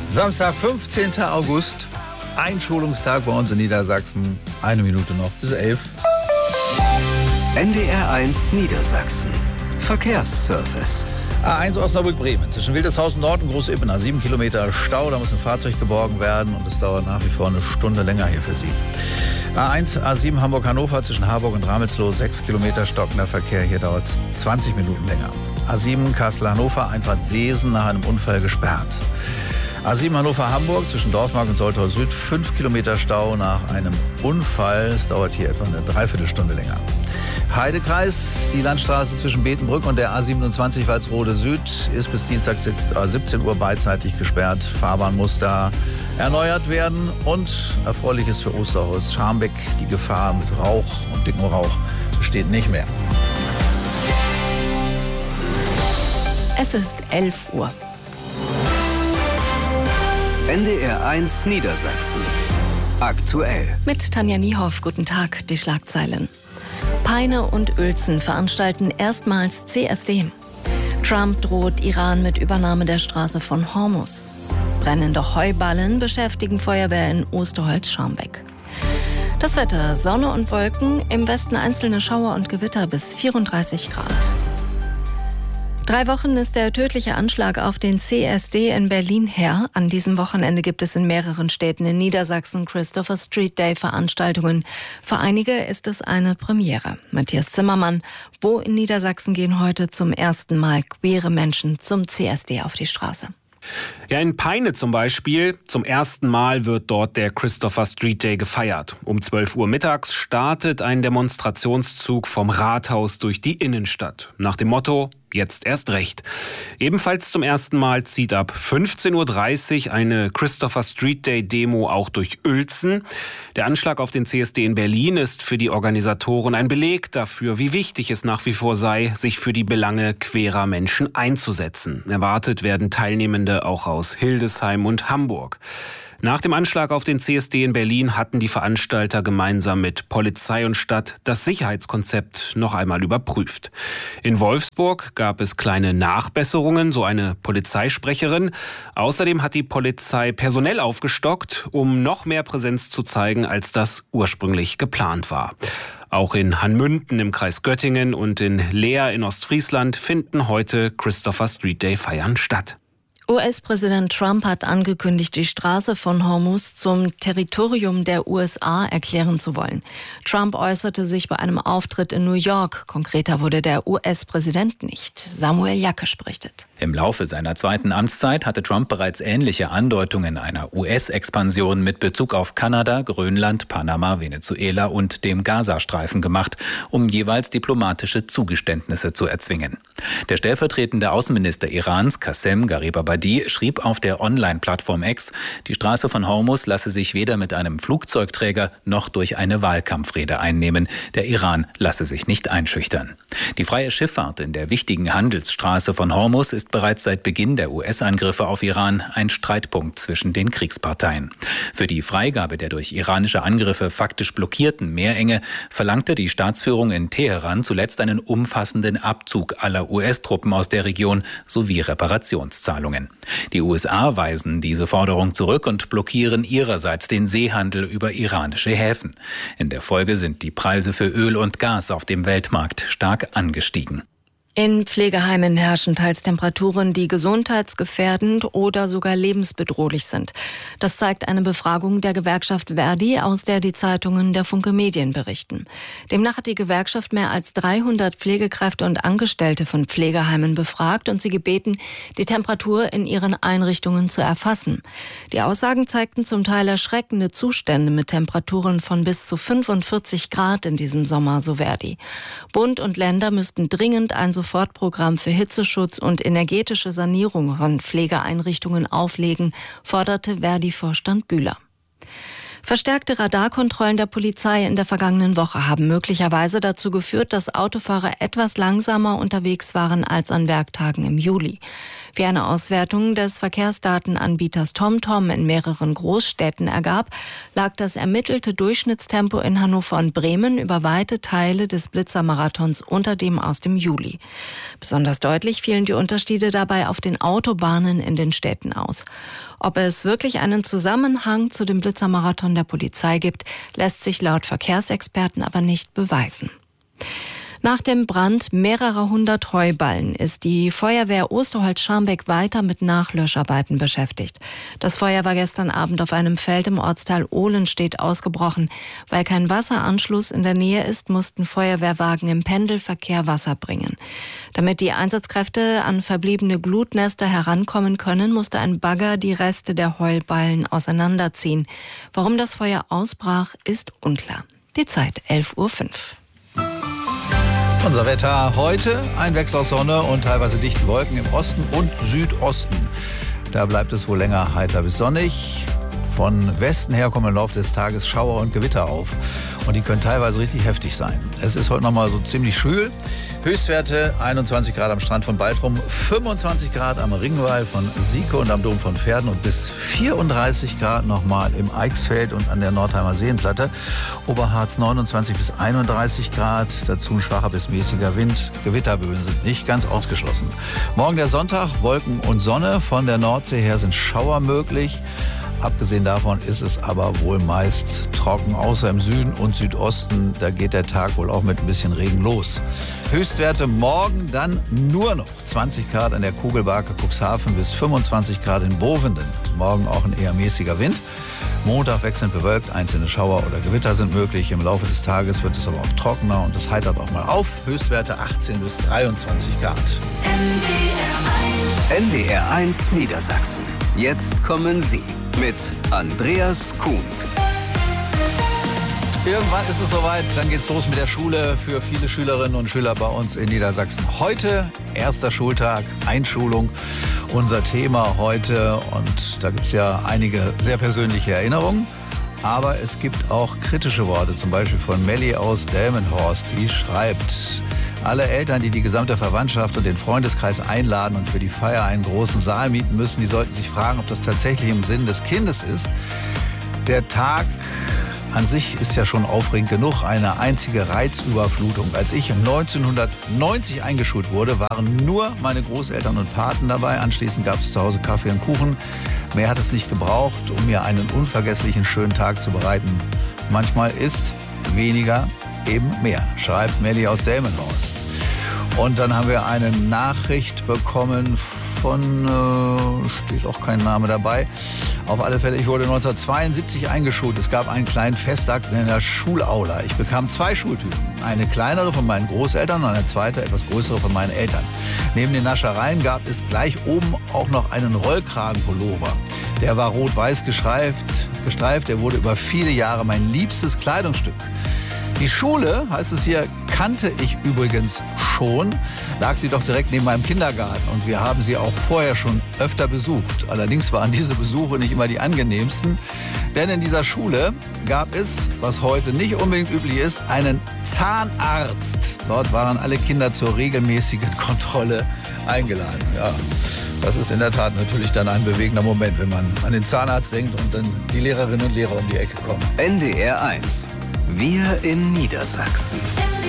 Samstag, 15. August, Einschulungstag bei uns in Niedersachsen. 1 Minute noch bis 11. NDR1 Niedersachsen. Verkehrsservice. A1 Osnabrück-Bremen. Zwischen Wildeshausen Nord und Großippenau 7 Kilometer Stau. Da muss ein Fahrzeug geborgen werden und es dauert nach wie vor eine Stunde länger hier für Sie. A1, A7 Hamburg-Hannover zwischen Harburg und Ramelsloh 6 Kilometer stockender Verkehr. Hier dauert es 20 Minuten länger. A7 Kassel-Hannover, Einfahrt Seesen nach einem Unfall gesperrt. A7 Hannover-Hamburg zwischen Dorfmark und Soltau Süd 5 Kilometer Stau nach einem Unfall. Es dauert hier etwa eine Dreiviertelstunde länger. Heidekreis, die Landstraße zwischen Betenbrück und der A27 Walsrode Süd ist bis Dienstag 17 Uhr beidseitig gesperrt. Fahrbahn muss da erneuert werden. Und Erfreuliches für Osterholz, Scharmbeck, die Gefahr mit Rauch und dickem Rauch besteht nicht mehr. Es ist 11 Uhr. NDR1 Niedersachsen. Aktuell. Mit Tanja Niehoff, guten Tag, die Schlagzeilen. Peine und Uelzen veranstalten erstmals CSD. Trump droht Iran mit Übernahme der Straße von Hormuz. Brennende Heuballen beschäftigen Feuerwehr in Osterholz-Scharmbeck. Das Wetter: Sonne und Wolken, im Westen einzelne Schauer und Gewitter bis 34 Grad. 3 Wochen ist der tödliche Anschlag auf den CSD in Berlin her. An diesem Wochenende gibt es in mehreren Städten in Niedersachsen Christopher Street Day Veranstaltungen. Für einige ist es eine Premiere. Matthias Zimmermann, wo in Niedersachsen gehen heute zum ersten Mal queere Menschen zum CSD auf die Straße? Ja, in Peine zum Beispiel. Zum ersten Mal wird dort der Christopher Street Day gefeiert. Um 12 Uhr mittags startet ein Demonstrationszug vom Rathaus durch die Innenstadt. Nach dem Motto: Jetzt erst recht. Ebenfalls zum ersten Mal zieht ab 15.30 Uhr eine Christopher Street Day Demo auch durch Uelzen. Der Anschlag auf den CSD in Berlin ist für die Organisatoren ein Beleg dafür, wie wichtig es nach wie vor sei, sich für die Belange queerer Menschen einzusetzen. Erwartet werden Teilnehmende auch aus Hildesheim und Hamburg. Nach dem Anschlag auf den CSD in Berlin hatten die Veranstalter gemeinsam mit Polizei und Stadt das Sicherheitskonzept noch einmal überprüft. In Wolfsburg gab es kleine Nachbesserungen, so eine Polizeisprecherin. Außerdem hat die Polizei personell aufgestockt, um noch mehr Präsenz zu zeigen, als das ursprünglich geplant war. Auch in Hanmünden im Kreis Göttingen und in Leer in Ostfriesland finden heute Christopher Street Day Feiern statt. US-Präsident Trump hat angekündigt, die Straße von Hormuz zum Territorium der USA erklären zu wollen. Trump äußerte sich bei einem Auftritt in New York. Konkreter wurde der US-Präsident nicht. Samuel Jackesch berichtet. Im Laufe seiner zweiten Amtszeit hatte Trump bereits ähnliche Andeutungen einer US-Expansion mit Bezug auf Kanada, Grönland, Panama, Venezuela und dem Gazastreifen gemacht, um jeweils diplomatische Zugeständnisse zu erzwingen. Der stellvertretende Außenminister Irans, Qassem Garibabadi, schrieb auf der Online-Plattform X, die Straße von Hormuz lasse sich weder mit einem Flugzeugträger noch durch eine Wahlkampfrede einnehmen. Der Iran lasse sich nicht einschüchtern. Die freie Schifffahrt in der wichtigen Handelsstraße von Hormuz ist bereits seit Beginn der US-Angriffe auf Iran ein Streitpunkt zwischen den Kriegsparteien. Für die Freigabe der durch iranische Angriffe faktisch blockierten Meerenge verlangte die Staatsführung in Teheran zuletzt einen umfassenden Abzug aller US-Truppen aus der Region sowie Reparationszahlungen. Die USA weisen diese Forderung zurück und blockieren ihrerseits den Seehandel über iranische Häfen. In der Folge sind die Preise für Öl und Gas auf dem Weltmarkt stark angestiegen. In Pflegeheimen herrschen teils Temperaturen, die gesundheitsgefährdend oder sogar lebensbedrohlich sind. Das zeigt eine Befragung der Gewerkschaft ver.di, aus der die Zeitungen der Funke Medien berichten. Demnach hat die Gewerkschaft mehr als 300 Pflegekräfte und Angestellte von Pflegeheimen befragt und sie gebeten, die Temperatur in ihren Einrichtungen zu erfassen. Die Aussagen zeigten zum Teil erschreckende Zustände mit Temperaturen von bis zu 45 Grad in diesem Sommer, so ver.di. Bund und Länder müssten dringend ein Sofortprogramm für Hitzeschutz und energetische Sanierung von Pflegeeinrichtungen auflegen, forderte ver.di-Vorstand Bühler. Verstärkte Radarkontrollen der Polizei in der vergangenen Woche haben möglicherweise dazu geführt, dass Autofahrer etwas langsamer unterwegs waren als an Werktagen im Juli. Wie eine Auswertung des Verkehrsdatenanbieters TomTom in mehreren Großstädten ergab, lag das ermittelte Durchschnittstempo in Hannover und Bremen über weite Teile des Blitzermarathons unter dem aus dem Juli. Besonders deutlich fielen die Unterschiede dabei auf den Autobahnen in den Städten aus. Ob es wirklich einen Zusammenhang zu dem Blitzermarathon der Polizei gibt, lässt sich laut Verkehrsexperten aber nicht beweisen. Nach dem Brand mehrerer hundert Heuballen ist die Feuerwehr Osterholz-Scharmbeck weiter mit Nachlöscharbeiten beschäftigt. Das Feuer war gestern Abend auf einem Feld im Ortsteil Ohlenstedt ausgebrochen. Weil kein Wasseranschluss in der Nähe ist, mussten Feuerwehrwagen im Pendelverkehr Wasser bringen. Damit die Einsatzkräfte an verbliebene Glutnester herankommen können, musste ein Bagger die Reste der Heuballen auseinanderziehen. Warum das Feuer ausbrach, ist unklar. Die Zeit 11:05 Uhr. Unser Wetter heute, ein Wechsel aus Sonne und teilweise dichten Wolken im Osten und Südosten. Da bleibt es wohl länger heiter bis sonnig. Von Westen her kommen im Laufe des Tages Schauer und Gewitter auf. Und die können teilweise richtig heftig sein. Es ist heute nochmal so ziemlich schwül. Höchstwerte 21 Grad am Strand von Baltrum, 25 Grad am Ringwall von Sieke und am Dom von Pferden und bis 34 Grad nochmal im Eichsfeld und an der Nordheimer Seenplatte. Oberharz 29 bis 31 Grad, dazu ein schwacher bis mäßiger Wind. Gewitterböen sind nicht ganz ausgeschlossen. Morgen der Sonntag, Wolken und Sonne. Von der Nordsee her sind Schauer möglich. Abgesehen davon ist es aber wohl meist trocken, außer im Süden und Südosten. Da geht der Tag wohl auch mit ein bisschen Regen los. Höchstwerte morgen dann nur noch 20 Grad an der Kugelbarke Cuxhaven bis 25 Grad in Bovenden. Morgen auch ein eher mäßiger Wind. Montag wechselnd bewölkt, einzelne Schauer oder Gewitter sind möglich. Im Laufe des Tages wird es aber auch trockener und es heitert auch mal auf. Höchstwerte 18 bis 23 Grad. NDR1 Niedersachsen. Jetzt kommen Sie mit Andreas Kuhns. Irgendwann ist es soweit, dann geht's los mit der Schule für viele Schülerinnen und Schüler bei uns in Niedersachsen. Heute, erster Schultag, Einschulung, unser Thema heute. Und da gibt's ja einige sehr persönliche Erinnerungen. Aber es gibt auch kritische Worte, zum Beispiel von Melli aus Delmenhorst, die schreibt: Alle Eltern, die die gesamte Verwandtschaft und den Freundeskreis einladen und für die Feier einen großen Saal mieten müssen, die sollten sich fragen, ob das tatsächlich im Sinn des Kindes ist. Der Tag an sich ist ja schon aufregend genug, eine einzige Reizüberflutung. Als ich 1990 eingeschult wurde, waren nur meine Großeltern und Paten dabei. Anschließend gab es zu Hause Kaffee und Kuchen. Mehr hat es nicht gebraucht, um mir einen unvergesslichen schönen Tag zu bereiten. Manchmal ist weniger eben mehr, schreibt Melli aus Delmenhorst. Und dann haben wir eine Nachricht bekommen von, steht auch kein Name dabei. Auf alle Fälle, ich wurde 1972 eingeschult. Es gab einen kleinen Festakt in der Schulaula. Ich bekam 2 Schultüten. Eine kleinere von meinen Großeltern und eine zweite, etwas größere von meinen Eltern. Neben den Naschereien gab es gleich oben auch noch einen Rollkragenpullover. Der war rot-weiß gestreift. Der wurde über viele Jahre mein liebstes Kleidungsstück. Die Schule, heißt es hier, kannte ich übrigens schon, lag sie doch direkt neben meinem Kindergarten und wir haben sie auch vorher schon öfter besucht. Allerdings waren diese Besuche nicht immer die angenehmsten, denn in dieser Schule gab es, was heute nicht unbedingt üblich ist, einen Zahnarzt. Dort waren alle Kinder zur regelmäßigen Kontrolle eingeladen. Ja, das ist in der Tat natürlich dann ein bewegender Moment, wenn man an den Zahnarzt denkt und dann die Lehrerinnen und Lehrer um die Ecke kommen. NDR1. Wir in Niedersachsen.